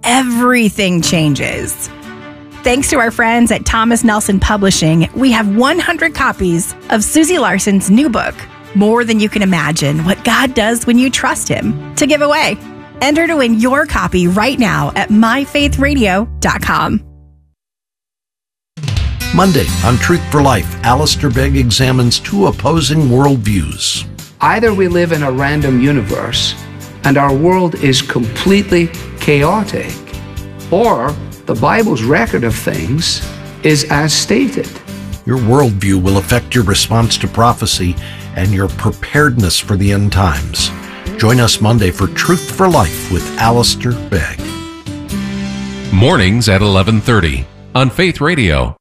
everything changes. Thanks to our friends at Thomas Nelson Publishing, we have 100 copies of Susie Larson's new book, More Than You Can Imagine, What God Does When You Trust Him, to give away. Enter to win your copy right now at myfaithradio.com. Monday on Truth for Life, Alistair Begg examines two opposing worldviews. Either we live in a random universe and our world is completely chaotic, or the Bible's record of things is as stated. Your worldview will affect your response to prophecy and your preparedness for the end times. Join us Monday for Truth for Life with Alistair Begg. Mornings at 11:30 on Faith Radio.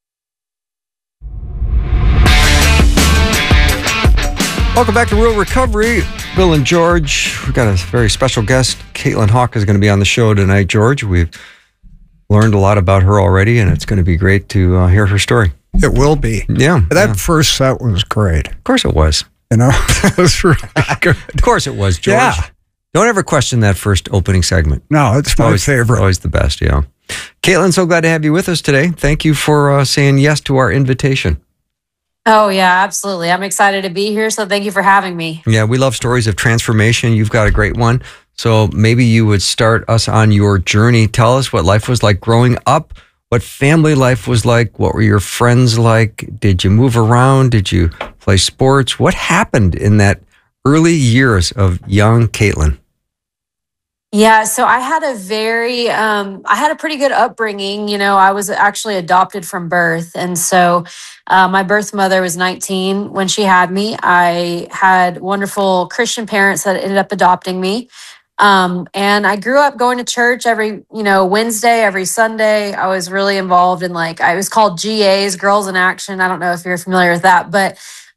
Welcome back to Real Recovery. Bill and George. We've got a very special guest. Caitlin Hawk is going to be on the show tonight, George. We've learned a lot about her already, and it's going to be great to hear her story. It will be. Yeah. That first set was great. Of course it was. You know, it was really good. Of course it was, George. Yeah. Don't ever question that first opening segment. No, it's my favorite. Always the best, yeah. Caitlin, so glad to have you with us today. Thank you for saying yes to our invitation. Oh, yeah, absolutely. I'm excited to be here, so thank you for having me. Yeah, we love stories of transformation. You've got a great one. So maybe you would start us on your journey. Tell us what life was like growing up, what family life was like, what were your friends like? Did you move around? Did you play sports? What happened in that early years of young Caitlin? Yeah, so I had a pretty good upbringing. You know, I was actually adopted from birth. And so my birth mother was 19 when she had me. I had wonderful Christian parents that ended up adopting me. And I grew up going to church every, Wednesday, every Sunday. I was really involved in I was called GAs, Girls in Action. I don't know if you're familiar with that, but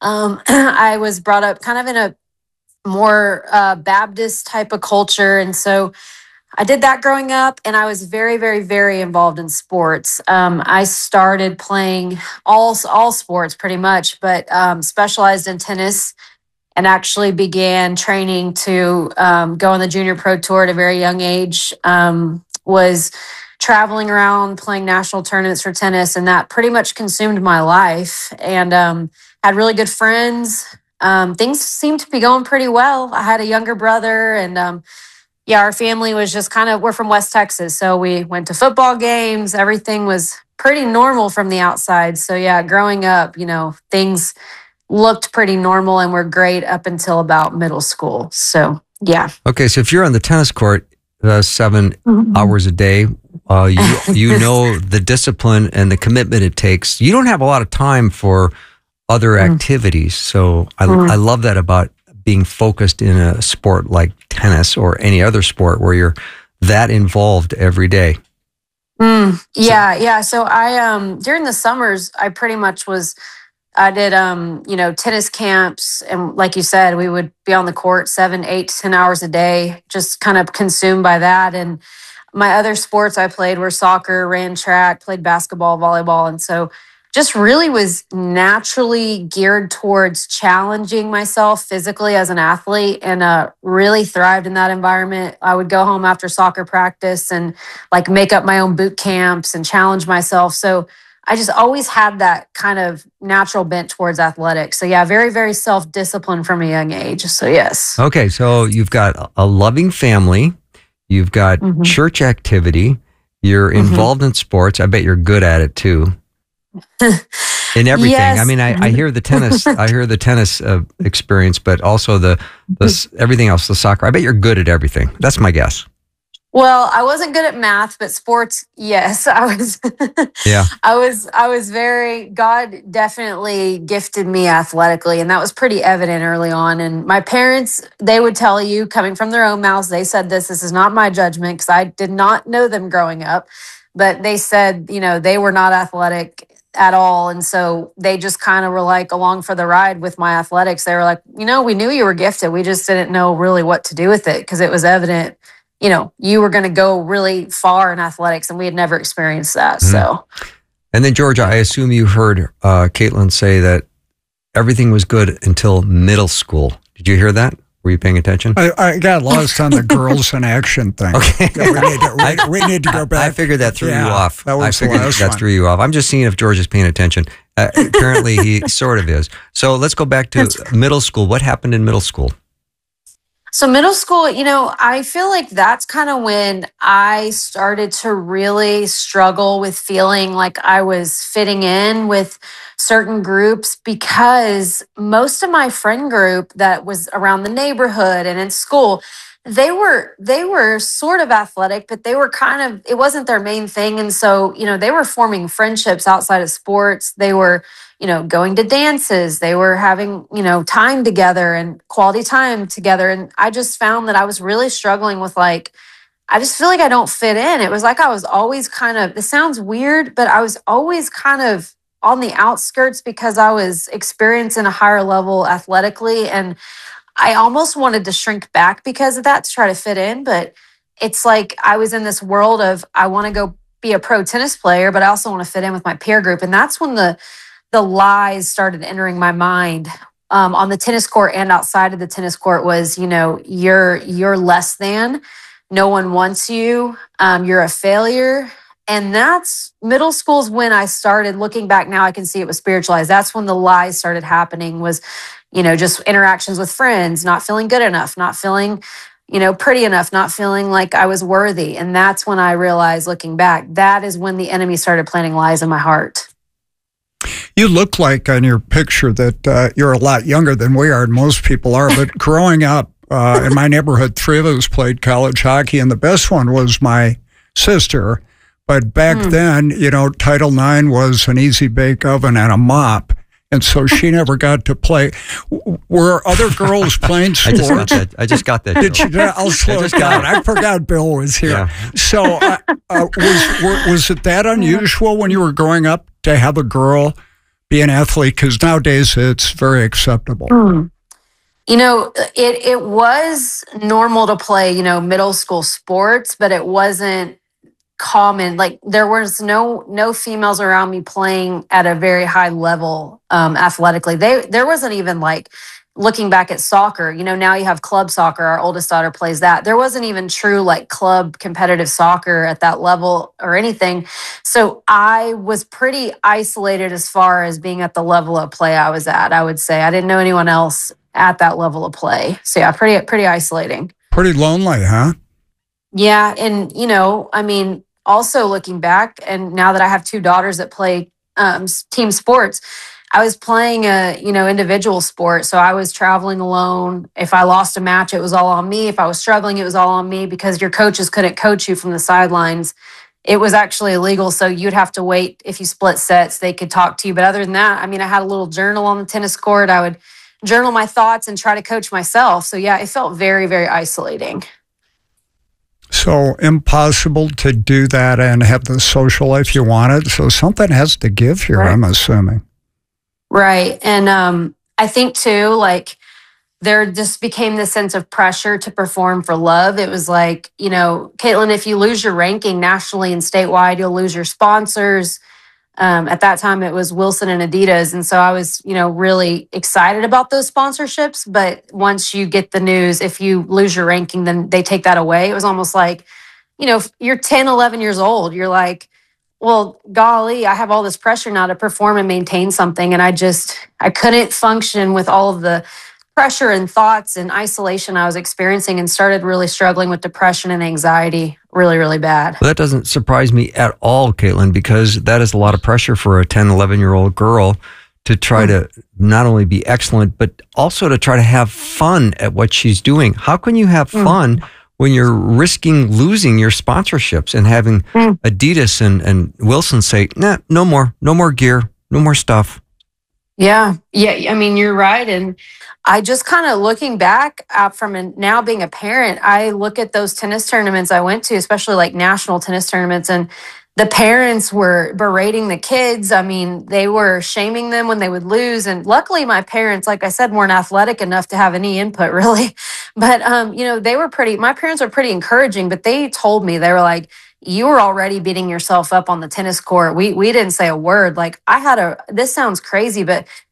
I was brought up kind of in a more Baptist type of culture. And so I did that growing up, and I was very, very, very involved in sports. I started playing all sports pretty much, but specialized in tennis, and actually began training to go on the junior pro tour at a very young age. Was traveling around playing national tournaments for tennis, and that pretty much consumed my life, and had really good friends. Things seemed to be going pretty well. I had a younger brother, and our family was just we're from West Texas. So we went to football games. Everything was pretty normal from the outside. So yeah, growing up, things looked pretty normal and were great up until about middle school. So yeah. Okay. So if you're on the tennis court 7 hours a day, you know the discipline and the commitment it takes. You don't have a lot of time for other activities. So I love that about being focused in a sport like tennis or any other sport where you're that involved every day. Yeah. So I, during the summers, I pretty much I did, tennis camps. And like you said, we would be on the court 7, 8, 10 hours a day, just kind of consumed by that. And my other sports I played were soccer, ran track, played basketball, volleyball. And so just really was naturally geared towards challenging myself physically as an athlete, and really thrived in that environment. I would go home after soccer practice and make up my own boot camps and challenge myself. So I just always had that kind of natural bent towards athletics. So yeah, very, very self-disciplined from a young age. So yes. Okay. So you've got a loving family, you've got church activity, you're involved in sports. I bet you're good at it too. In everything. Yes. I mean, I hear the tennis, experience, but also the everything else, the soccer. I bet you're good at everything. That's my guess. Well, I wasn't good at math, but sports, yes, I was. Yeah. I was God definitely gifted me athletically, and that was pretty evident early on. And my parents, they would tell you, coming from their own mouths, they said this is not my judgment, because I did not know them growing up, but they said, they were not athletic at all. And so they just kind of were along for the ride with my athletics. They were like, we knew you were gifted. We just didn't know really what to do with it, because it was evident, you were going to go really far in athletics, and we had never experienced that. So. And then Georgia, I assume you heard Caitlin say that everything was good until middle school. Did you hear that? Were you paying attention? I got lost on the girls in action thing. Okay. Yeah, we need to go back. I figured that threw you off. That was I figured the last that one. threw you off. I'm just seeing if George is paying attention. Apparently, he sort of is. So let's go back to middle school. What happened in middle school? So middle school, I feel like that's kind of when I started to really struggle with feeling like I was fitting in with certain groups, because most of my friend group that was around the neighborhood and in school, they were sort of athletic, but they were kind of, it wasn't their main thing. And so, they were forming friendships outside of sports. They were, going to dances. They were having, time together and quality time together. And I just found that I was really struggling with I just feel like I don't fit in. It was like I was always kind of, this sounds weird, but I was always kind of on the outskirts because I was experiencing a higher level athletically. And I almost wanted to shrink back because of that to try to fit in. But it's like I was in this world of, I want to go be a pro tennis player, but I also want to fit in with my peer group. And that's when the lies started entering my mind on the tennis court and outside of the tennis court was, you're less than, no one wants you, you're a failure. And that's middle school's when I started looking back. Now I can see it was spiritualized. That's when the lies started happening was, just interactions with friends, not feeling good enough, not feeling, pretty enough, not feeling like I was worthy. And that's when I realized looking back, that is when the enemy started planting lies in my heart. You look like on your picture that you're a lot younger than we are, and most people are. But growing up in my neighborhood, 3 of us played college hockey, and the best one was my sister. But back then, Title IX was an easy bake oven and a mop. And so she never got to play. Were other girls playing sports? I just got that. Did you? I'll slow it down. I forgot Bill was here. Yeah. So was it that unusual when you were growing up to have a girl be an athlete? Because nowadays it's very acceptable. It was normal to play, middle school sports, but it wasn't common. Like there was no females around me playing at a very high level athletically. There wasn't even looking back at soccer, now you have club soccer. Our oldest daughter plays that. There wasn't even true club competitive soccer at that level or anything. So I was pretty isolated as far as being at the level of play I was at. I would say I didn't know anyone else at that level of play. So yeah, pretty isolating. Pretty lonely, huh? Yeah. And, also looking back, and now that I have 2 daughters that play team sports, I was playing a, individual sport. So I was traveling alone. If I lost a match, it was all on me. If I was struggling, it was all on me because your coaches couldn't coach you from the sidelines. It was actually illegal. So you'd have to wait. If you split sets, they could talk to you. But other than that, I had a little journal on the tennis court. I would journal my thoughts and try to coach myself. So yeah, it felt very, very isolating. So impossible to do that and have the social life you wanted. So something has to give here, right. I'm assuming. Right. And I think too, there just became this sense of pressure to perform for love. It was Caitlin, if you lose your ranking nationally and statewide, you'll lose your sponsors. At that time, it was Wilson and Adidas. And so I was, really excited about those sponsorships. But once you get the news, if you lose your ranking, then they take that away. It was almost like, you're 10, 11 years old. You're like, well, golly, I have all this pressure now to perform and maintain something. And I couldn't function with all of the pressure and thoughts and isolation I was experiencing, and started really struggling with depression and anxiety really, really bad. Well, that doesn't surprise me at all, Caitlin, because that is a lot of pressure for a 10, 11-year-old girl to try to not only be excellent, but also to try to have fun at what she's doing. How can you have fun when you're risking losing your sponsorships and having Adidas and Wilson say, nah, no more gear, no more stuff? Yeah. You're right. And I just kind of looking back from now being a parent, I look at those tennis tournaments I went to, especially national tennis tournaments, and the parents were berating the kids. They were shaming them when they would lose. And luckily my parents, like I said, weren't athletic enough to have any input really. But, my parents were pretty encouraging, but they told me, they were like, you were already beating yourself up on the tennis court. We didn't say a word. This sounds crazy, but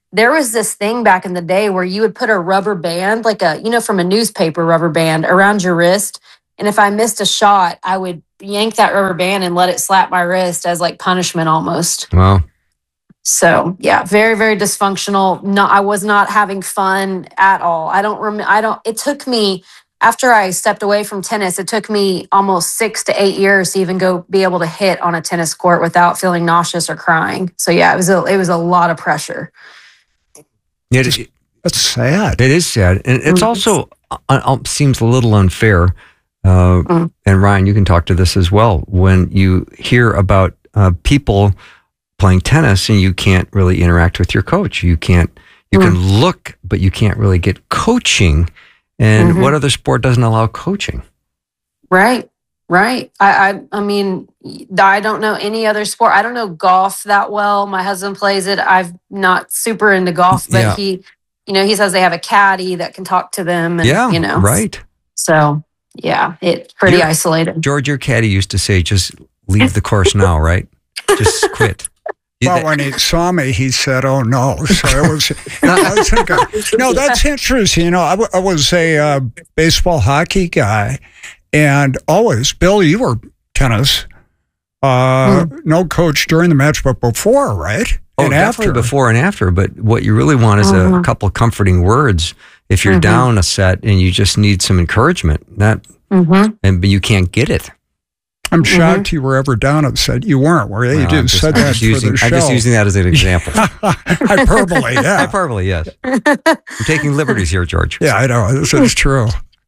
there was this thing back in the day where you would put a rubber band, like from a newspaper rubber band around your wrist. And if I missed a shot, I would yank that rubber band and let it slap my wrist as like punishment almost. Wow. So yeah, very, very dysfunctional. No, I was not having fun at all. It took me, after I stepped away from tennis, it took me almost 6 to 8 years to even be able to hit on a tennis court without feeling nauseous or crying. So yeah, it was a lot of pressure. Yeah, that's sad. It is sad. And it's also seems a little unfair. And Ryan, you can talk to this as well. When you hear about people playing tennis and you can't really interact with your coach, you can look, but you can't really get coaching. And what other sport doesn't allow coaching? Right. I mean, I don't know any other sport. I don't know golf that well. My husband plays it. I'm not super into golf, but he says they have a caddy that can talk to them. And, right. So yeah, it's pretty isolated. George, your caddy used to say, just leave the course now, right? Just quit. Well, when he saw me, he said, "Oh no!" So it was. No, that's interesting. I was a baseball, hockey guy, and always, Bill, you were tennis. No coach during the match, but before, right? Oh, and definitely after. Before and after. But what you really want is a couple comforting words if you're down a set and you just need some encouragement. But you can't get it. I'm shocked you were ever down and said you weren't, were you? You didn't say that for the show. I'm just using that as an example. Hyperbole, yeah. Hyperbole, yes. I'm taking liberties here, George. Yeah, I know. This is true.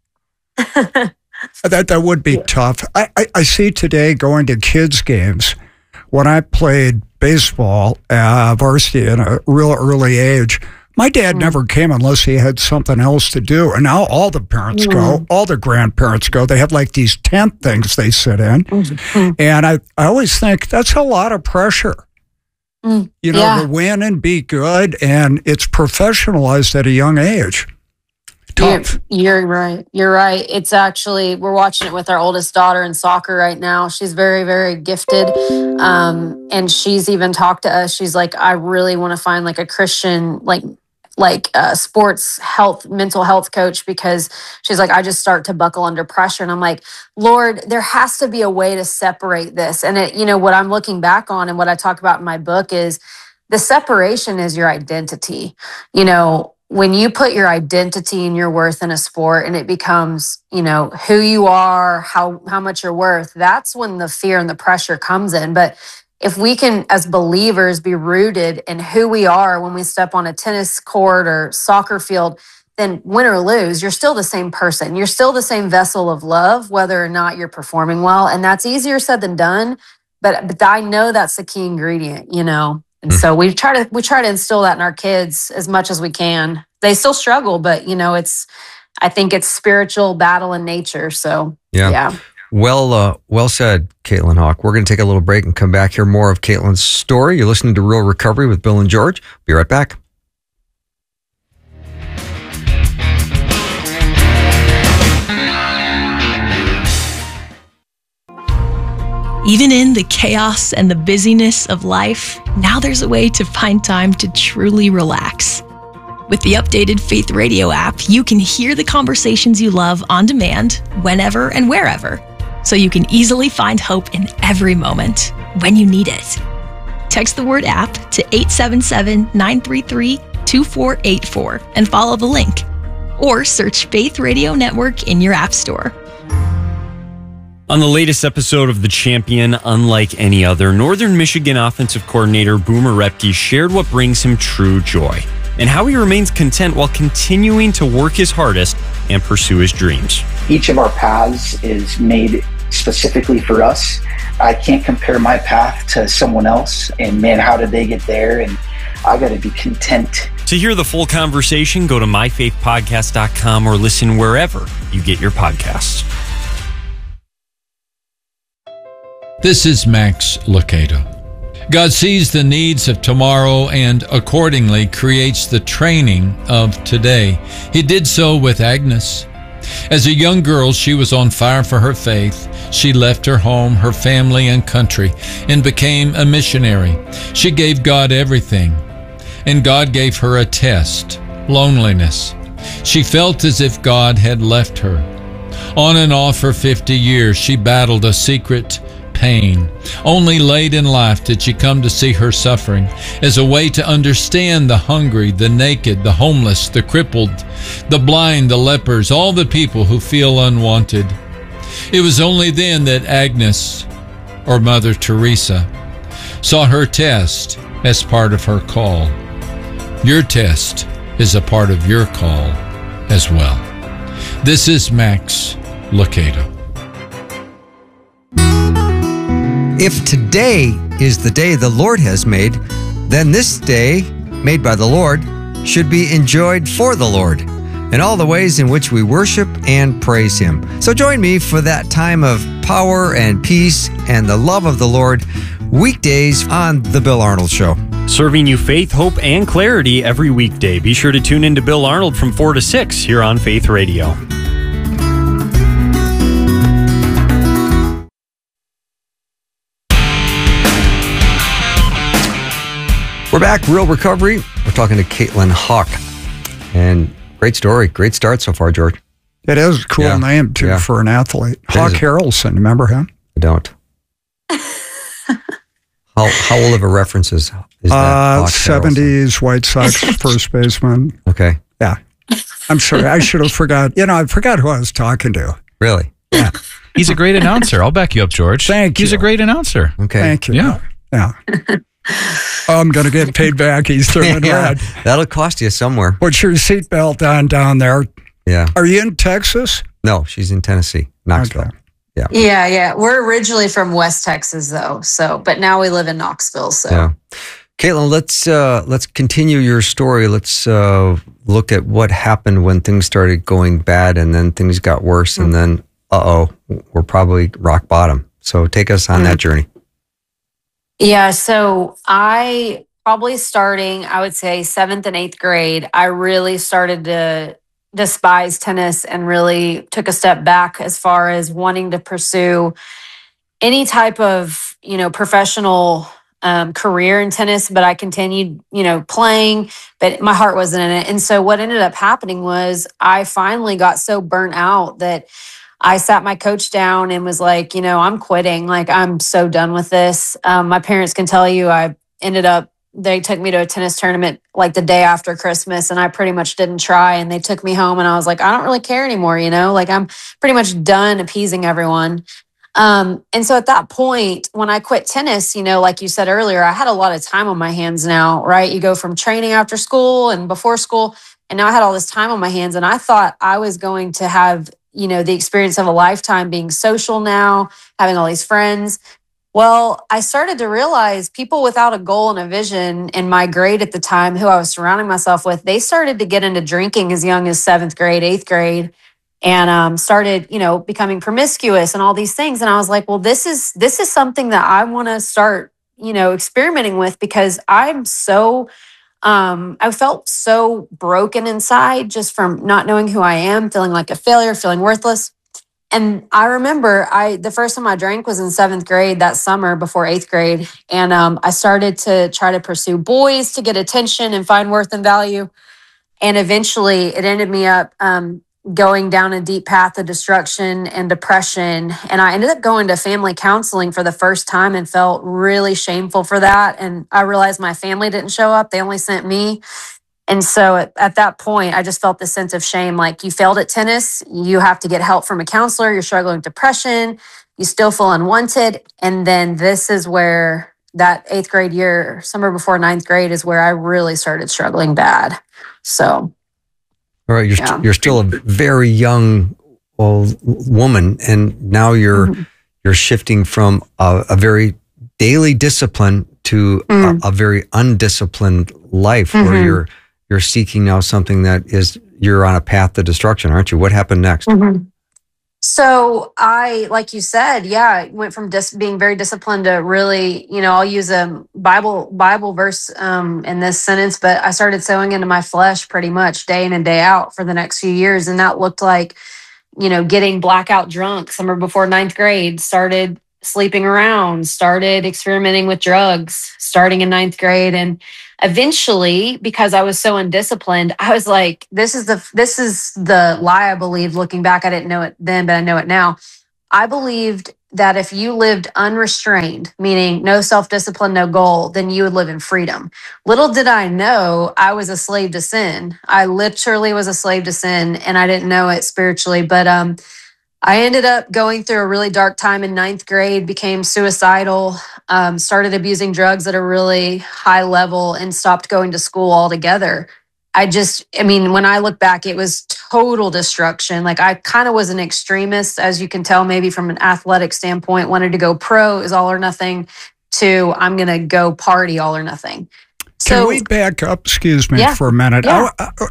That would be tough. I see today going to kids' games. When I played baseball, varsity at a real early age, my dad never came unless he had something else to do. And now all the parents go, all the grandparents go. They have like these tent things they sit in. And I always think that's a lot of pressure. To win and be good. And it's professionalized at a young age. Tough. You're right. You're right. It's actually, we're watching it with our oldest daughter in soccer right now. She's very, very gifted. And she's even talked to us. She's like, I really want to find like a Christian, like sports health, mental health coach, because she's like, I just start to buckle under pressure. And I'm like, Lord, there has to be a way to separate this. And what I'm looking back on and what I talk about in my book is the separation is your identity. When you put your identity and your worth in a sport and it becomes, who you are, how much you're worth, that's when the fear and the pressure comes in. But if we can, as believers, be rooted in who we are when we step on a tennis court or soccer field, then win or lose, you're still the same person. You're still the same vessel of love, whether or not you're performing well. And that's easier said than done. But I know that's the key ingredient, And so we try to instill that in our kids as much as we can. They still struggle, but I think it's spiritual battle in nature. So yeah. Well said, Caitlin Hawk. We're going to take a little break and come back, hear more of Caitlin's story. You're listening to Real Recovery with Bill and George. Be right back. Even in the chaos and the busyness of life, now there's a way to find time to truly relax. With the updated Faith Radio app, you can hear the conversations you love on demand, whenever and wherever, so you can easily find hope in every moment when you need it. Text the word app to 877-933-2484 and follow the link. Or search Faith Radio Network in your app store. On the latest episode of The Champion, Unlike Any Other, Northern Michigan offensive coordinator Boomer Repke shared what brings him true joy and how he remains content while continuing to work his hardest and pursue his dreams. Each of our paths is made specifically for us. I can't compare my path to someone else, and man, how did they get there? And I got to be content. To hear the full conversation, go to myfaithpodcast.com or listen wherever you get your podcasts. This is Max Lucado. God sees the needs of tomorrow and accordingly creates the training of today. He did so with Agnes. As a young girl, she was on fire for her faith. She left her home, her family, and country and became a missionary. She gave God everything. and God gave her a test, loneliness. She felt as if God had left her. On and off for 50 years, she battled a secret pain. Only late in life did she come to see her suffering as a way to understand the hungry, the naked, the homeless, the crippled, the blind, the lepers, all the people who feel unwanted. It was only then that Agnes, or Mother Teresa, saw her test as part of her call. Your test is a part of your call as well. This is Max Lucado. If today is the day the Lord has made, then this day, made by the Lord, should be enjoyed for the Lord in all the ways in which we worship and praise Him. So join me for that time of power and peace and the love of the Lord, weekdays on The Bill Arnold Show. Serving you faith, hope, and clarity every weekday. Be sure to tune in to Bill Arnold from 4 to 6 here on Faith Radio. We're back, Real Recovery. We're talking to Caitlin Hawk. And great story, great start so far, George. It is a cool name, too, for an athlete. Hawk Harrelson, remember him? I don't. How old of a reference is that? 70s, White Sox first baseman. Okay. Yeah. I'm sorry, I should have forgot. I forgot who I was talking to. Really? Yeah. He's a great announcer. I'll back you up, George. Thank you. He's a great announcer. Okay. Thank you. Yeah. Yeah. I'm going to get paid back. He's turning red. That'll cost you somewhere. Put your seatbelt on down there. Yeah. Are you in Texas? No, she's in Tennessee, Knoxville. Okay. Yeah. Yeah. We're originally from West Texas, though. But now we live in Knoxville. So, yeah. Caitlin, let's continue your story. Let's look at what happened when things started going bad, and then things got worse, and then we're probably rock bottom. So take us on that journey. Yeah. So I probably starting, I would say 7th and 8th grade, I really started to despise tennis and really took a step back as far as wanting to pursue any type of, professional career in tennis, but I continued, playing, but my heart wasn't in it. And so what ended up happening was I finally got so burnt out that I sat my coach down and was like, I'm quitting. Like, I'm so done with this. My parents can tell you, they took me to a tennis tournament like the day after Christmas, and I pretty much didn't try. And they took me home, and I was like, I don't really care anymore. Like, I'm pretty much done appeasing everyone. And so at that point, when I quit tennis, like you said earlier, I had a lot of time on my hands now, right? You go from training after school and before school, and now I had all this time on my hands, and I thought I was going to have the experience of a lifetime, being social now, having all these friends. Well, I started to realize people without a goal and a vision in my grade at the time, who I was surrounding myself with, they started to get into drinking as young as 7th grade, 8th grade, and started, becoming promiscuous and all these things. And I was like, well, this is something that I want to start, experimenting with, because I'm so I felt so broken inside just from not knowing who I am, feeling like a failure, feeling worthless. And I remember the first time I drank was in 7th grade that summer before 8th grade. And I started to try to pursue boys to get attention and find worth and value. And eventually it ended me up going down a deep path of destruction and depression. And I ended up going to family counseling for the first time and felt really shameful for that. And I realized my family didn't show up. They only sent me. And so at that point, I just felt this sense of shame. Like, you failed at tennis, you have to get help from a counselor, you're struggling with depression, you still feel unwanted. And then this is where that 8th grade year, summer before 9th grade, is where I really started struggling bad. So... All right, you're still a very young woman, and now you're shifting from a very daily discipline to a very undisciplined life, where you're seeking now something that you're on a path to destruction, aren't you? What happened next? So I, like you said, went from being very disciplined to really, I'll use a Bible verse in this sentence, but I started sowing into my flesh pretty much day in and day out for the next few years. And that looked like, getting blackout drunk summer before 9th grade, started sleeping around, started experimenting with drugs starting in 9th grade. And eventually, because I was so undisciplined, I was like, this is the lie I believed looking back. I didn't know it then, but I know it now. I believed that if you lived unrestrained, meaning no self-discipline, no goal, then you would live in freedom. Little did I know I was a slave to sin. I literally was a slave to sin, and I didn't know it spiritually. But I ended up going through a really dark time in 9th grade, became suicidal, started abusing drugs at a really high level, and stopped going to school altogether. When I look back, it was total destruction. Like, I kind of was an extremist, as you can tell, maybe from an athletic standpoint, wanted to go pro, is all or nothing, to I'm going to go party, all or nothing. Can we back up, for a minute? Yeah.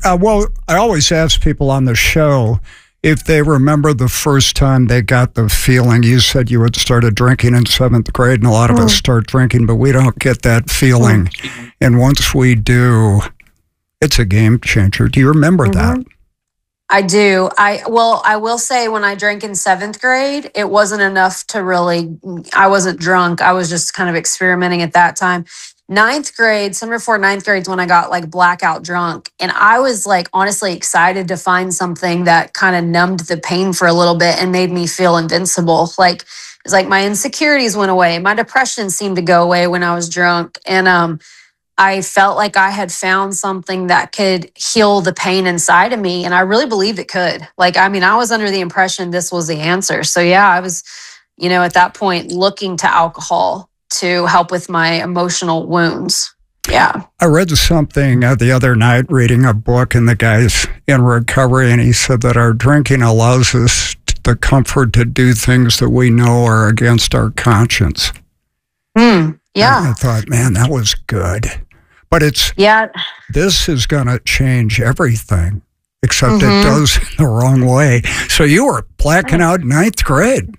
I always ask people on the show if they remember the first time they got the feeling. You said you had started drinking in 7th grade, and a lot of us start drinking, but we don't get that feeling. And once we do, it's a game changer. Do you remember that? I do. I will say, when I drank in 7th grade, it wasn't enough to really, I wasn't drunk. I was just kind of experimenting at that time. 9th grade, summer before 9th grade is when I got like blackout drunk. And I was like, honestly excited to find something that kind of numbed the pain for a little bit and made me feel invincible. Like, it's like my insecurities went away. My depression seemed to go away when I was drunk. And, I felt like I had found something that could heal the pain inside of me. And I really believed it could. I was under the impression this was the answer. So yeah, I was, at that point looking to alcohol to help with my emotional wounds. Yeah. I read something the other night, reading a book, and the guy's in recovery, and he said that our drinking allows us the comfort to do things that we know are against our conscience. Yeah. And I thought, man, that was good. But this is going to change everything, except it does the wrong way. So you were blacking out 9th grade.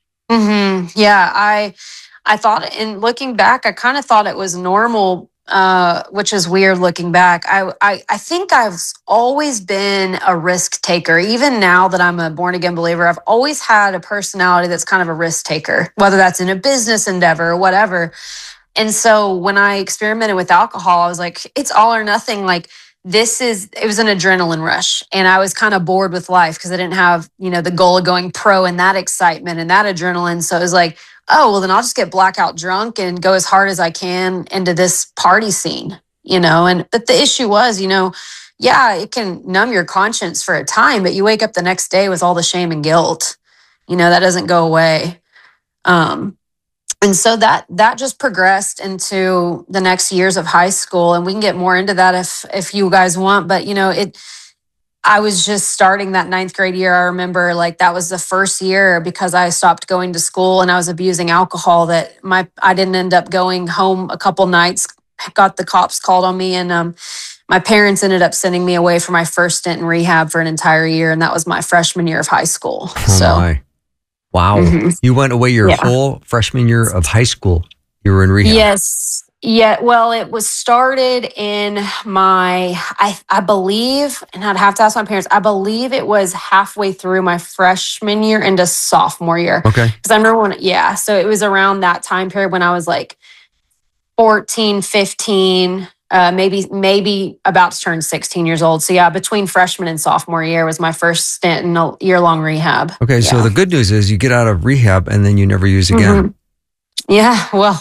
Yeah, I thought, in looking back, I kind of thought it was normal, which is weird looking back. I think I've always been a risk taker. Even now that I'm a born again believer, I've always had a personality that's kind of a risk taker, whether that's in a business endeavor or whatever. And so when I experimented with alcohol, I was like, it's all or nothing. Like, it was an adrenaline rush. And I was kind of bored with life because I didn't have, the goal of going pro and that excitement and that adrenaline. So it was like, oh, well, then I'll just get blackout drunk and go as hard as I can into this party scene, but the issue was, yeah, it can numb your conscience for a time, but you wake up the next day with all the shame and guilt, that doesn't go away. And so that just progressed into the next years of high school, and we can get more into that if you guys want. But I was just starting that 9th grade year. I remember that was the first year, because I stopped going to school and I was abusing alcohol, that I didn't end up going home a couple nights. Got the cops called on me, and my parents ended up sending me away for my first stint in rehab for an entire year, and that was my freshman year of high school. Wow. You went away your whole freshman year of high school. You were in rehab. Yes. Yeah. Well, it was started in I believe, and I'd have to ask my parents, I believe it was halfway through my freshman year into sophomore year. Okay. Because I remember so it was around that time period when I was like 14, 15, maybe about to turn 16 years old. So yeah, between freshman and sophomore year was my first stint in a year-long rehab. Okay, so the good news is you get out of rehab and then you never use again. Yeah, well,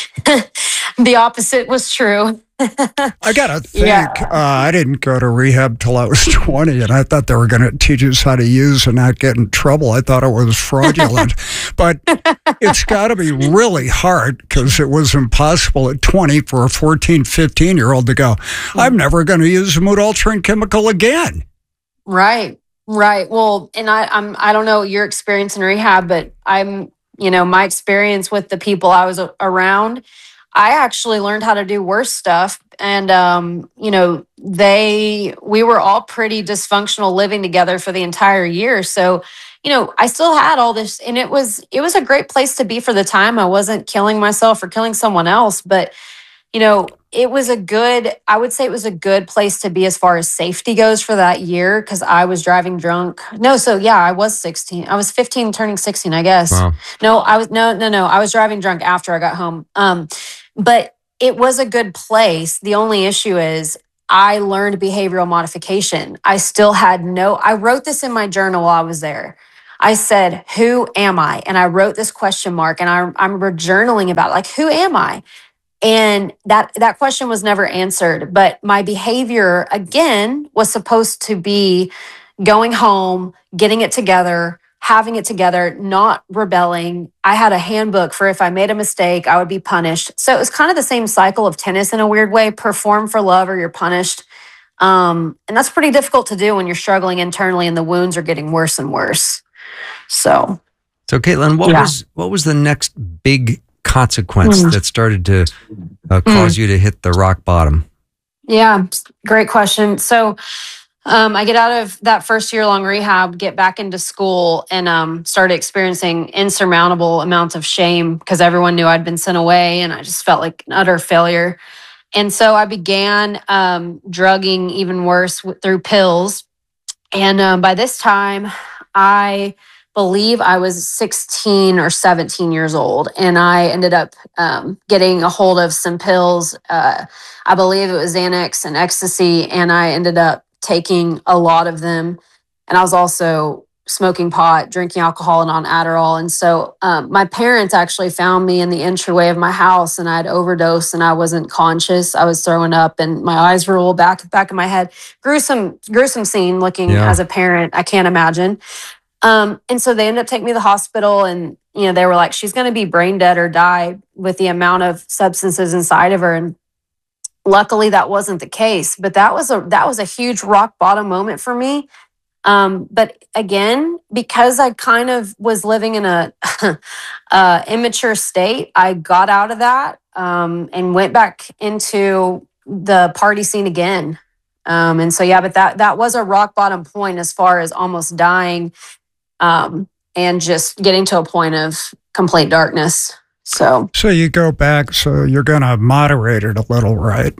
the opposite was true. I got to think, I didn't go to rehab till I was 20, and I thought they were going to teach us how to use and not get in trouble. I thought it was fraudulent. But it's got to be really hard, because it was impossible at 20 for a 14, 15-year-old to go, I'm never going to use a mood altering chemical again. Right. Well, and I don't know your experience in rehab, but my experience with the people I was around, I actually learned how to do worse stuff. And, we were all pretty dysfunctional living together for the entire year. So, I still had all this, and it was a great place to be for the time. I wasn't killing myself or killing someone else, but, it was I would say it was a good place to be as far as safety goes for that year, because I was driving drunk. No, so yeah, I was 16. I was 15 turning 16, I guess. Wow. No, I was no. I was driving drunk after I got home. But it was a good place. The only issue is I learned behavioral modification. I still had I wrote this in my journal while I was there. I said, who am I? And I wrote this question mark, and I remember journaling about it, like, who am I? And that question was never answered. But my behavior, again, was supposed to be going home, getting it together, having it together, not rebelling. I had a handbook for if I made a mistake, I would be punished. So it was kind of the same cycle of tennis in a weird way: perform for love or you're punished. And that's pretty difficult to do when you're struggling internally and the wounds are getting worse and worse. So Caitlin, what was the next big consequence that started to cause you to hit the rock bottom? Yeah, great question. So I get out of that first year-long rehab, get back into school, and started experiencing insurmountable amounts of shame because everyone knew I'd been sent away, and I just felt like an utter failure. And so I began drugging even worse through pills. And by this time, I believe I was 16 or 17 years old, and I ended up getting a hold of some pills. I believe it was Xanax and ecstasy, and I ended up taking a lot of them. And I was also smoking pot, drinking alcohol, and on Adderall. And so my parents actually found me in the entryway of my house, and I had overdosed, and I wasn't conscious. I was throwing up, and my eyes were rolled back of my head. Gruesome scene looking as a parent. I can't imagine. And so they ended up taking me to the hospital, and, they were like, she's going to be brain dead or die with the amount of substances inside of her. And luckily that wasn't the case, but that was a huge rock bottom moment for me. But again, because I kind of was living in a immature state, I got out of that, and went back into the party scene again. And so, yeah, but that was a rock bottom point as far as almost dying, and just getting to a point of complete darkness. So you go back, so you're going to moderate it a little, right?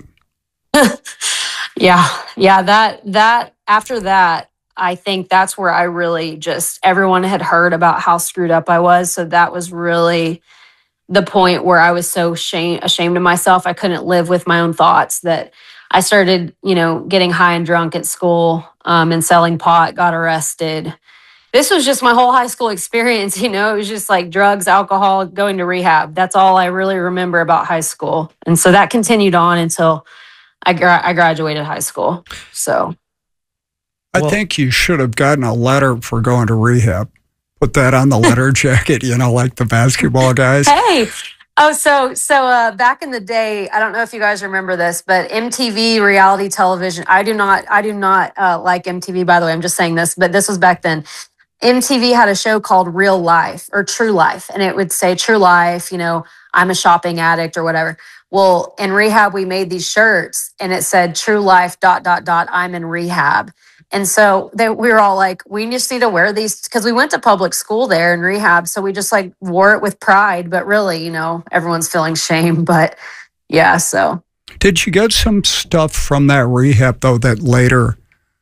Yeah. That after that, I think that's where I really everyone had heard about how screwed up I was. So that was really the point where I was so ashamed of myself. I couldn't live with my own thoughts, that I started, getting high and drunk at school, and selling pot, got arrested. This was just my whole high school experience. It was just like drugs, alcohol, going to rehab. That's all I really remember about high school. And so that continued on until I graduated high school. So I think you should have gotten a letter for going to rehab. Put that on the letter jacket, like the basketball guys. Hey. Oh, so back in the day, I don't know if you guys remember this, but MTV reality television. I do not like MTV, by the way. I'm just saying this, but this was back then. MTV had a show called Real Life or True Life, and it would say True Life, I'm a shopping addict or whatever. Well, in rehab, we made these shirts, and it said True Life ... I'm in rehab. And so we were all like, we just need to wear these, because we went to public school there in rehab. So we just wore it with pride, but really, everyone's feeling shame. But yeah, so. Did you get some stuff from that rehab, though, that later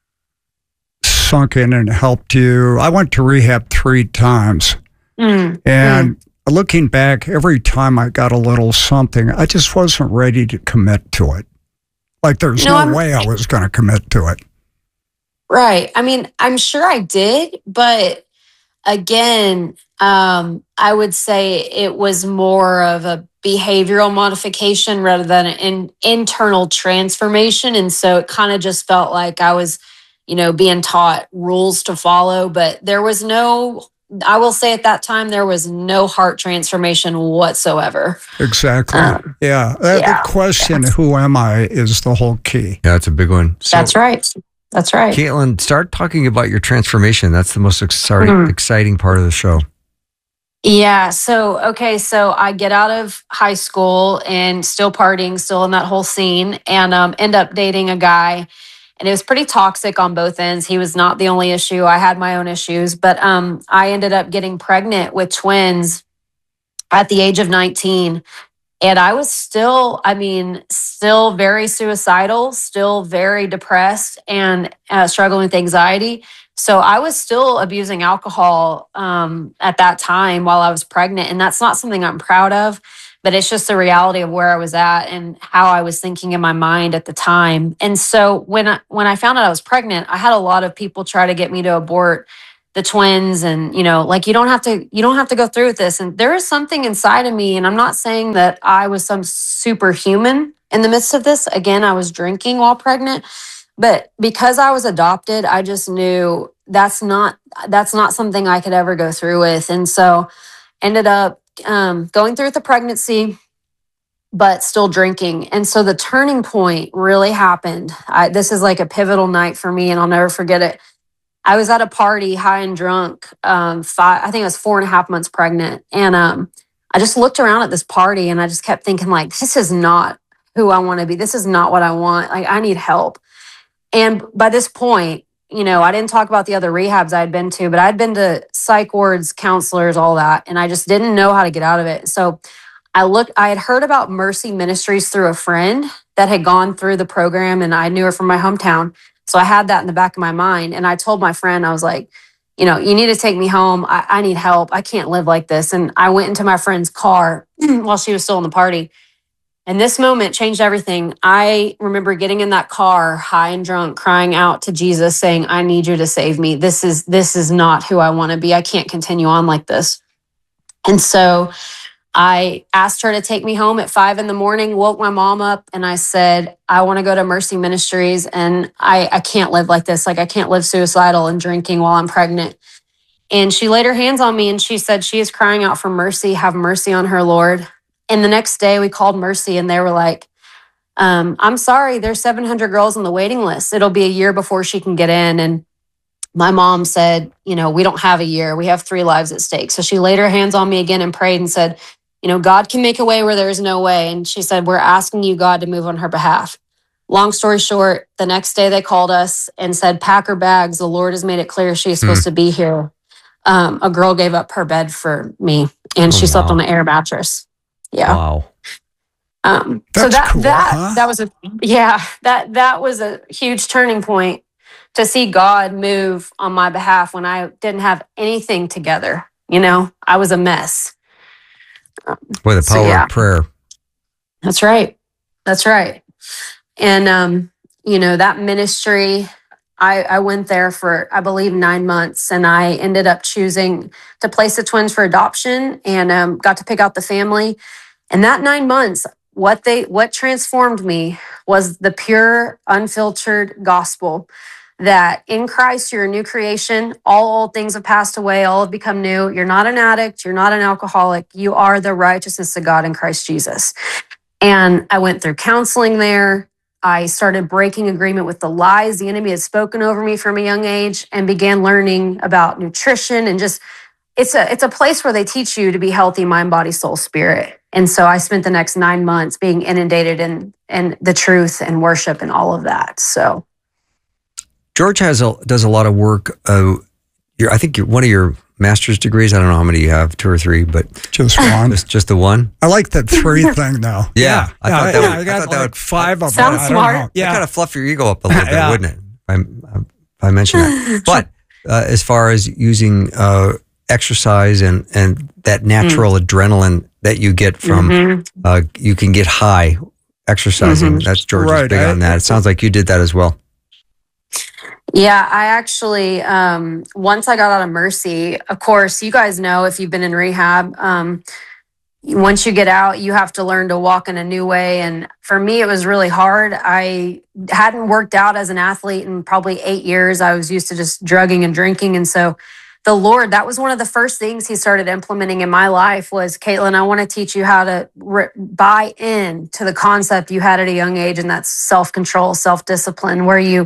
sunk in and helped you? I went to rehab 3 times. And looking back, every time I got a little something, I just wasn't ready to commit to it. Like there's no way I was going to commit to it. Right. I mean, I'm sure I did, but again, I would say it was more of a behavioral modification rather than an internal transformation. And so it kind of just felt like I was, being taught rules to follow, but there was I will say at that time, there was no heart transformation whatsoever. Exactly. The question, who am I, is the whole key. Yeah, that's a big one. So, That's right. Caitlin, start talking about your transformation. That's the most exciting part of the show. Yeah. So I get out of high school and still partying, still in that whole scene, and end up dating a guy. And it was pretty toxic on both ends. He was not the only issue. I had my own issues, but I ended up getting pregnant with twins at the age of 19. And I was still very suicidal, still very depressed, and struggling with anxiety. So I was still abusing alcohol at that time while I was pregnant. And that's not something I'm proud of, but it's just the reality of where I was at and how I was thinking in my mind at the time. And so when I found out I was pregnant, I had a lot of people try to get me to abort the twins, and you don't have to go through with this. And there is something inside of me, and I'm not saying that I was some superhuman in the midst of this. Again, I was drinking while pregnant, but because I was adopted, I just knew that's not something I could ever go through with. And so ended up going through with the pregnancy, but still drinking. And so the turning point really happened. This is like a pivotal night for me, and I'll never forget it. I was at a party, high and drunk. I think I was 4.5 months pregnant. And I just looked around at this party, and I just kept thinking, like, this is not who I want to be. This is not what I want. Like, I need help. And by this point, I didn't talk about the other rehabs I had been to, but I'd been to psych wards, counselors, all that. And I just didn't know how to get out of it. So I had heard about Mercy Ministries through a friend that had gone through the program, and I knew her from my hometown. So I had that in the back of my mind. And I told my friend, I was like, you need to take me home. I need help. I can't live like this. And I went into my friend's car while she was still in the party. And this moment changed everything. I remember getting in that car, high and drunk, crying out to Jesus, saying, I need you to save me. This is not who I want to be. I can't continue on like this. And so I asked her to take me home at 5 a.m, woke my mom up, and I said, I want to go to Mercy Ministries, and I can't live like this. Like, I can't live suicidal and drinking while I'm pregnant. And she laid her hands on me, and she said, she is crying out for mercy. Have mercy on her, Lord. And the next day we called Mercy, and they were like, I'm sorry, there's 700 girls on the waiting list. It'll be a year before she can get in. And my mom said, we don't have a year. We have 3 lives at stake. So she laid her hands on me again and prayed and said, God can make a way where there is no way. And she said, we're asking you, God, to move on her behalf. Long story short, the next day they called us and said, pack her bags. The Lord has made it clear she's supposed to be here. A girl gave up her bed for me, and she slept on an air mattress. Yeah. Wow. So that was a huge turning point to see God move on my behalf when I didn't have anything together. I was a mess. With the power of prayer. That's right. And, that ministry, I went there for, I believe, 9 months, and I ended up choosing to place the twins for adoption, and got to pick out the family. And that 9 months, what transformed me was the pure, unfiltered gospel that in Christ, you're a new creation. All old things have passed away. All have become new. You're not an addict. You're not an alcoholic. You are the righteousness of God in Christ Jesus. And I went through counseling there. I started breaking agreement with the lies the enemy had spoken over me from a young age, and began learning about nutrition, and just, it's a place where they teach you to be healthy, mind, body, soul, spirit. And so I spent the next 9 months being inundated in the truth and worship and all of that. So George does a lot of work. I think one of your master's degrees, I don't know how many you have, 2 or 3, but just one. Just the one. I like that 3 thing though. Yeah, I thought that would 5 of them. Sounds smart. Yeah, kind of fluff your ego up a little bit, wouldn't it? If I mention that. But as far as using exercise and that natural adrenaline that you get from, you can get high exercising. That's George is big on that. It sounds like you did that as well. Yeah, I actually, once I got out of Mercy, of course, you guys know if you've been in rehab, once you get out, you have to learn to walk in a new way. And for me, it was really hard. I hadn't worked out as an athlete in probably 8 years. I was used to just drugging and drinking. And so the Lord, that was one of the first things he started implementing in my life was, Caitlin, I want to teach you how to buy in to the concept you had at a young age. And that's self-control, self-discipline, where you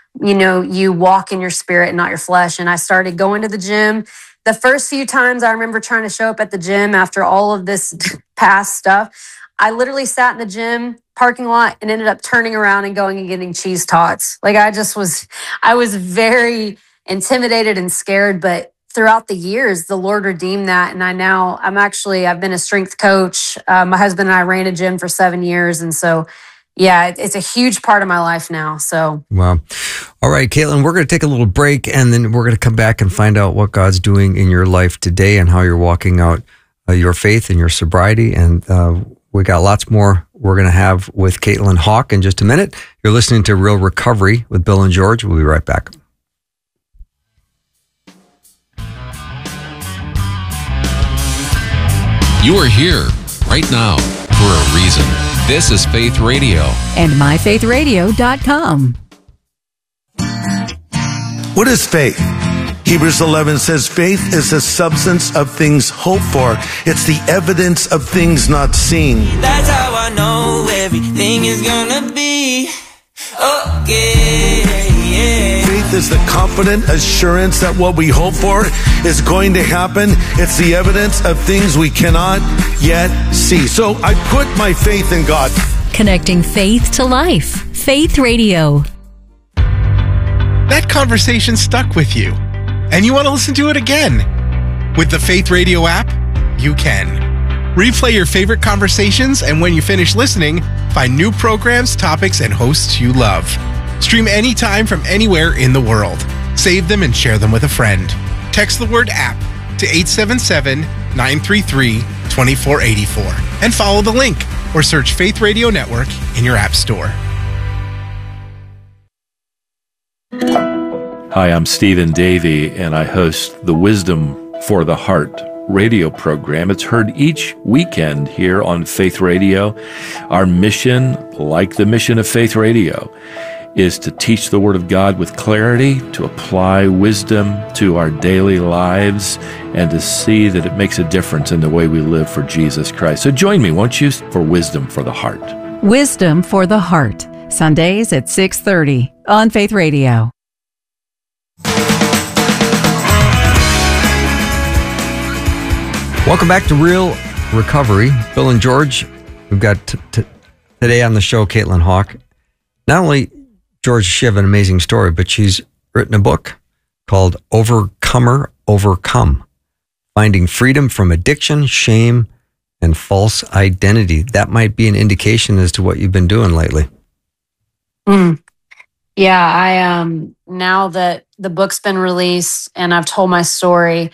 walk in your spirit and not your flesh. And I started going to the gym. The first few times I remember trying to show up at the gym after all of this past stuff, I literally sat in the gym parking lot and ended up turning around and going and getting cheese tots. Like I was very intimidated and scared, but throughout the years, the Lord redeemed that. And I've been a strength coach. My husband and I ran a gym for 7 years. And so, yeah, it's a huge part of my life now. So, wow. All right, Caitlin, we're going to take a little break, and then we're going to come back and find out what God's doing in your life today and how you're walking out your faith and your sobriety. And we got lots more we're going to have with Caitlin Hawk in just a minute. You're listening to Real Recovery with Bill and George. We'll be right back. You are here right now for a reason. This is Faith Radio. And myfaithradio.com. What is faith? Hebrews 11 says faith is the substance of things hoped for. It's the evidence of things not seen. That's how I know everything is gonna be okay. Faith is the confident assurance that what we hope for is going to happen. It's the evidence of things we cannot yet see. So I put my faith in God. Connecting faith to life. Faith Radio. That conversation stuck with you, and you want to listen to it again. With the Faith Radio app, you can. Replay your favorite conversations, and when you finish listening, find new programs, topics, and hosts you love. Stream anytime from anywhere in the world. Save them and share them with a friend. Text the word app to 877-933-2484 and follow the link or search Faith Radio Network in your app store. Hi, I'm Stephen Davey, and I host the Wisdom for the Heart radio program. It's heard each weekend here on Faith Radio. Our mission, like the mission of Faith Radio, is to teach the Word of God with clarity, to apply wisdom to our daily lives, and to see that it makes a difference in the way we live for Jesus Christ. So join me, won't you, for Wisdom for the Heart. Wisdom for the Heart. Sundays at 6:30 on Faith Radio. Welcome back to Real Recovery. Bill and George, we've got today on the show Caitlin Hawk. Not only, George, she have an amazing story, but she's written a book called Overcomer Overcome, Finding Freedom from Addiction, Shame, and False Identity. That might be an indication as to what you've been doing lately. Yeah, now that the book's been released and I've told my story,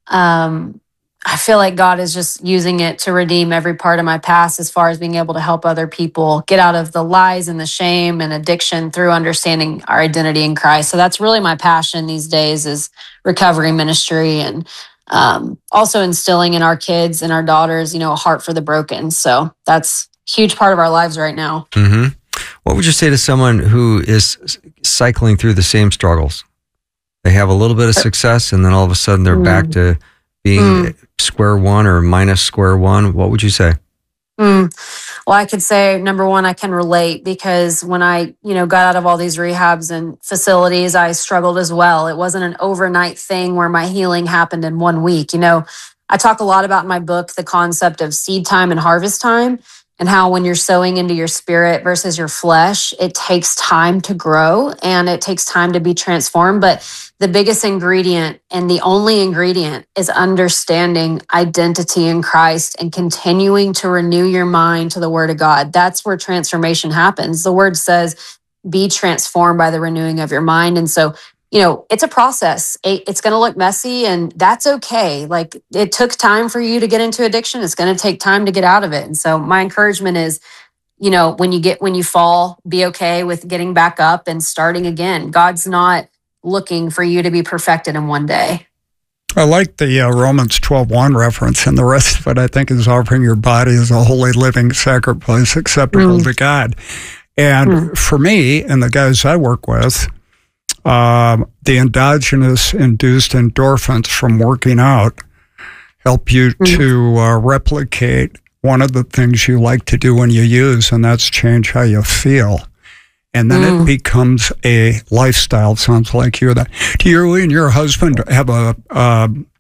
I feel like God is just using it to redeem every part of my past as far as being able to help other people get out of the lies and the shame and addiction through understanding our identity in Christ. So that's really my passion these days, is recovery ministry, and also instilling in our kids and our daughters, a heart for the broken. So that's a huge part of our lives right now. Mm-hmm. What would you say to someone who is cycling through the same struggles? They have a little bit of success, and then all of a sudden they're back to being square one or minus square one. What would you say? Well, I could say, number one, I can relate, because when I, got out of all these rehabs and facilities, I struggled as well. It wasn't an overnight thing where my healing happened in 1 week. I talk a lot about in my book the concept of seed time and harvest time, and how when you're sowing into your spirit versus your flesh, it takes time to grow and it takes time to be transformed. But the biggest ingredient and the only ingredient is understanding identity in Christ and continuing to renew your mind to the Word of God. That's where transformation happens. The Word says, be transformed by the renewing of your mind. And so, it's a process. It's going to look messy, and that's okay. Like, it took time for you to get into addiction. It's going to take time to get out of it. And so my encouragement is, when you fall, be okay with getting back up and starting again. God's not looking for you to be perfected in one day. I like the Romans 12:1 reference, and the rest of it, I think, is offering your body as a holy living sacrifice acceptable to God. And for me and the guys I work with, the endogenous induced endorphins from working out help you to replicate one of the things you like to do when you use, and that's change how you feel. And then it becomes a lifestyle. Sounds like you're that. Do you and your husband have a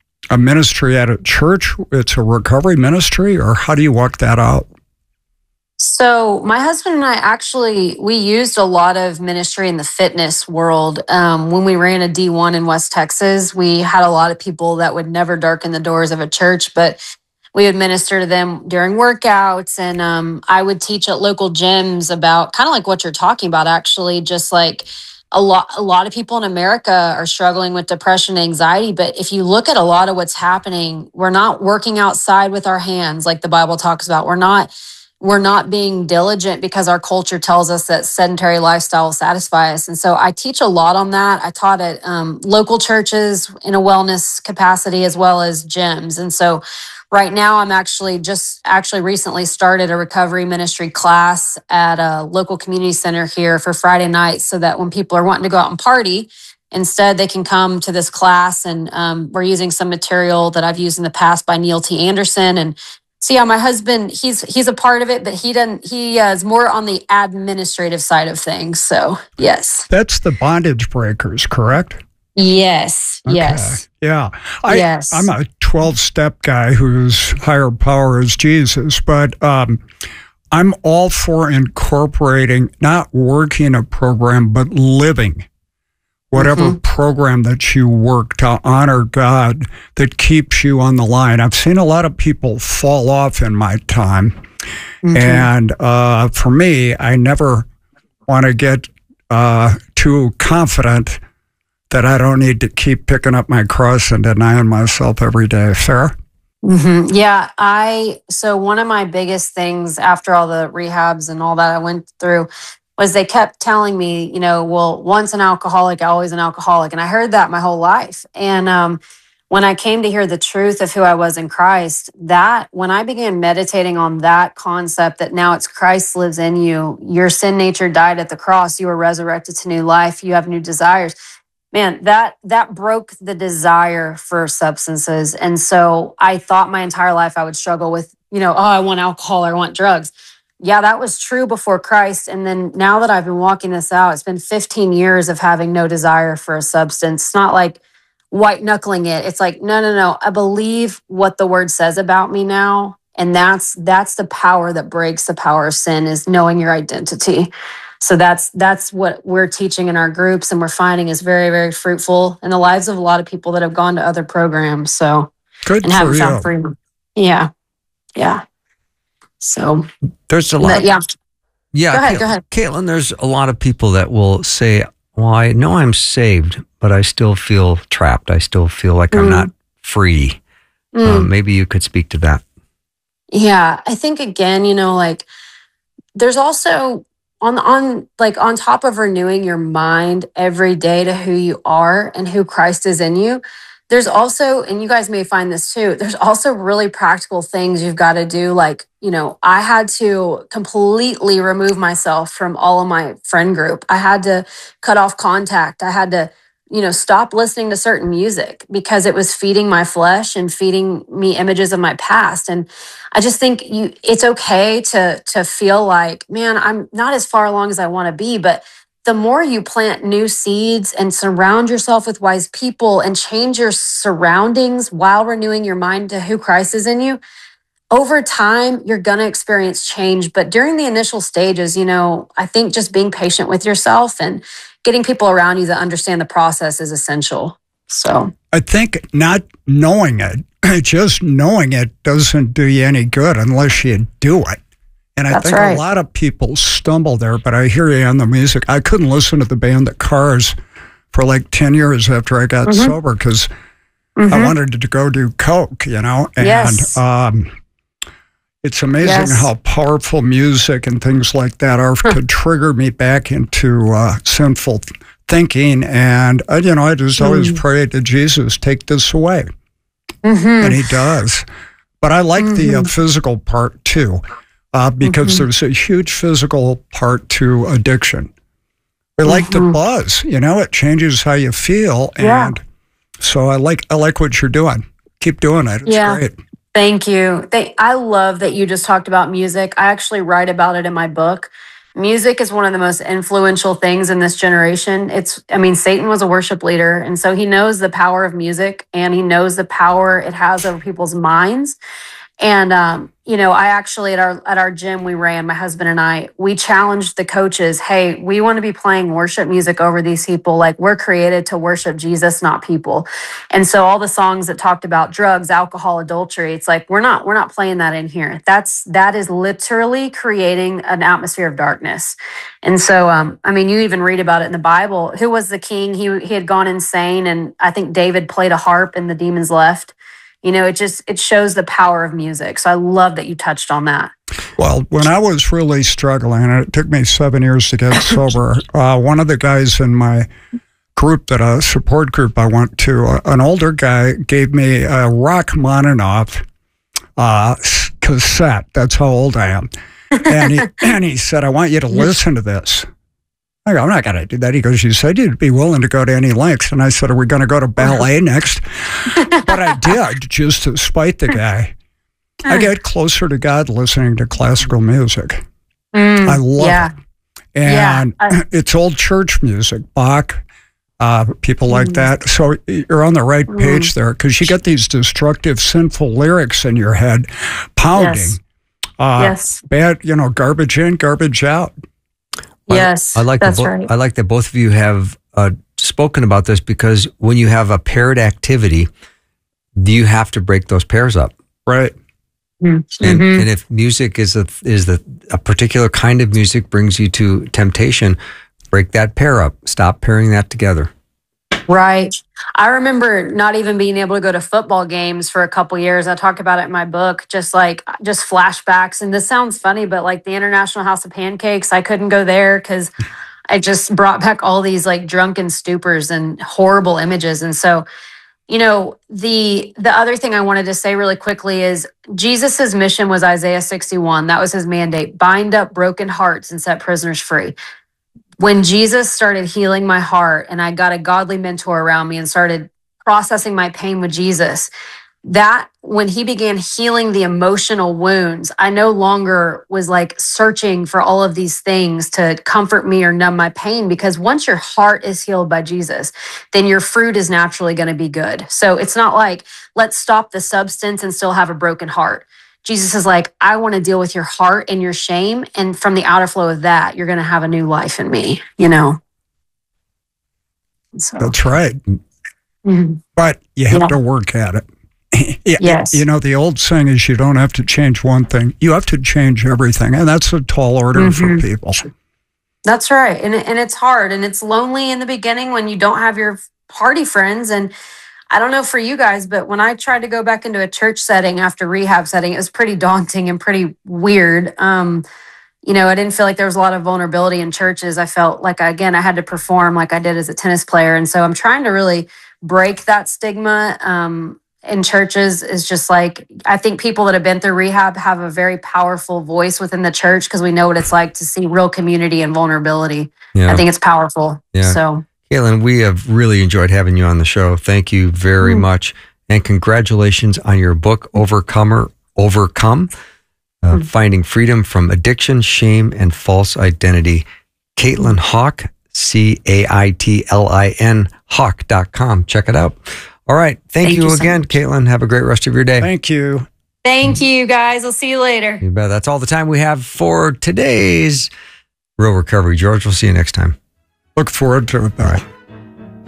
ministry at a church? It's a recovery ministry, or how do you work that out? So my husband and I actually, we used a lot of ministry in the fitness world. When we ran a D1 in West Texas, we had a lot of people that would never darken the doors of a church, but we would minister to them during workouts. And I would teach at local gyms about kind of like what you're talking about, actually, just like a lot of people in America are struggling with depression and anxiety. But if you look at a lot of what's happening, we're not working outside with our hands like the Bible talks about. We're not being diligent because our culture tells us that sedentary lifestyle will satisfy us. And so I teach a lot on that. I taught at local churches in a wellness capacity as well as gyms. And so right now I'm actually recently started a recovery ministry class at a local community center here for Friday nights, so that when people are wanting to go out and party, instead they can come to this class. And we're using some material that I've used in the past by Neil T. Anderson. And so yeah, my husband, he's a part of it, but he is more on the administrative side of things. So yes. That's the Bondage Breakers, correct? Yes. Okay. Yes. Yeah. Yes. I'm a 12-step guy whose higher power is Jesus, but I'm all for incorporating, not working a program, but living whatever program that you work to honor God that keeps you on the line. I've seen a lot of people fall off in my time. And for me, I never want to get too confident that I don't need to keep picking up my cross and denying myself every day. Sarah? Yeah, so one of my biggest things after all the rehabs and all that I went through was they kept telling me, well, once an alcoholic, always an alcoholic. And I heard that my whole life. And when I came to hear the truth of who I was in Christ, when I began meditating on that concept that now it's Christ lives in you, your sin nature died at the cross, you were resurrected to new life, you have new desires. Man, that broke the desire for substances. And so I thought my entire life I would struggle with, I want alcohol or I want drugs. Yeah, that was true before Christ. And then now that I've been walking this out, it's been 15 years of having no desire for a substance. It's not like white knuckling it. It's like, no. I believe what the word says about me now. And that's the power that breaks the power of sin, is knowing your identity. So that's what we're teaching in our groups, and we're finding is very, very fruitful in the lives of a lot of people that have gone to other programs. So good and haven't found freedom. Yeah. So there's a lot. Yeah. Go ahead. Caitlin, there's a lot of people that will say, well, I know I'm saved, but I still feel trapped. I still feel like I'm not free. Maybe you could speak to that. Yeah. I think again, there's also on top of renewing your mind every day to who you are and who Christ is in you, there's also, and you guys may find this too, there's also really practical things you've got to do. Like, I had to completely remove myself from all of my friend group. I had to cut off contact. I had to, stop listening to certain music because it was feeding my flesh and feeding me images of my past. And I just think it's okay to feel like, man, I'm not as far along as I want to be, but the more you plant new seeds and surround yourself with wise people and change your surroundings while renewing your mind to who Christ is in you, over time, you're going to experience change. But during the initial stages, I think just being patient with yourself and getting people around you that understand the process is essential. So I think not knowing it, just knowing it doesn't do you any good unless you do it. And I think a lot of people stumble there, but I hear you on the music. I couldn't listen to the band The Cars for like 10 years after I got sober because I wanted to go do coke, and it's amazing how powerful music and things like that could trigger me back into sinful thinking. And, I just always pray to Jesus, take this away. And he does. But I like the physical part too. Because there's a huge physical part to addiction. We like to buzz, it changes how you feel. And so I like what you're doing. Keep doing it. It's great. Thank you. I love that you just talked about music. I actually write about it in my book. Music is one of the most influential things in this generation. Satan was a worship leader, and so he knows the power of music, and he knows the power it has over people's minds. And, you know, I actually at our gym we ran, my husband and I, we challenged the coaches, hey, we want to be playing worship music over these people. Like, we're created to worship Jesus, not people. And so all the songs that talked about drugs, alcohol, adultery, it's like, we're not playing that in here. That is literally creating an atmosphere of darkness. And so, I mean, you even read about it in the Bible. Who was the king? He had gone insane. And I think David played a harp and the demons left. You know, it shows the power of music. So I love that you touched on that. Well, when I was really struggling, and it took me 7 years to get sober, one of the guys in my group, support group I went to, an older guy gave me a Rachmaninoff cassette. That's how old I am. And he said, I want you to listen to this. I go, I'm not going to do that. He goes, you said you'd be willing to go to any lengths. And I said, are we going to go to ballet next? But I did, just to spite the guy. I get closer to God listening to classical music. I love it. And it's old church music, Bach, people like that. So you're on the right page there, because you get these destructive, sinful lyrics in your head pounding. Bad, you know, garbage in, garbage out. Yes, I like that's right. I like that both of you have spoken about this, because when you have a paired activity, you have to break those pairs up. Right. Mm-hmm. And if music is a particular kind of music brings you to temptation, break that pair up. Stop pairing that together. Right. I remember not even being able to go to football games for a couple years. I talk about it in my book, just flashbacks. And this sounds funny, but like the International House of Pancakes, I couldn't go there because I just brought back all these like drunken stupors and horrible images. And so, you know, the other thing I wanted to say really quickly is Jesus's mission was Isaiah 61. That was his mandate: bind up broken hearts and set prisoners free. When Jesus started healing my heart and I got a godly mentor around me and started processing my pain with Jesus, that when he began healing the emotional wounds, I no longer was like searching for all of these things to comfort me or numb my pain, because once your heart is healed by Jesus, then your fruit is naturally going to be good. So it's not like, let's stop the substance and still have a broken heart. Jesus is like, I want to deal with your heart and your shame. And from the outer flow of that, you're going to have a new life in me, you know? So. That's right. Mm-hmm. But you have to work at it. Yes. You know, the old saying is you don't have to change one thing. You have to change everything. And that's a tall order for people. That's right. And it's hard. And it's lonely in the beginning when you don't have your party friends. And I don't know for you guys, but when I tried to go back into a church setting after rehab setting, it was pretty daunting and pretty weird. You know, I didn't feel like there was a lot of vulnerability in churches. I felt like, I had to perform like I did as a tennis player. And so I'm trying to really break that stigma in churches. Is just like, I think people that have been through rehab have a very powerful voice within the church, because we know what it's like to see real community and vulnerability. I think it's powerful. So. Caitlin, we have really enjoyed having you on the show. Thank you very much. And congratulations on your book, Overcome, Finding Freedom from Addiction, Shame, and False Identity. Caitlin Hawk, Caitlin, Hawk.com. Check it out. All right. Thank you again, Caitlin. Have a great rest of your day. Thank you. Thank you, guys. I'll see you later. You bet. That's all the time we have for today's Real Recovery. George, we'll see you next time. Look forward to it. All right.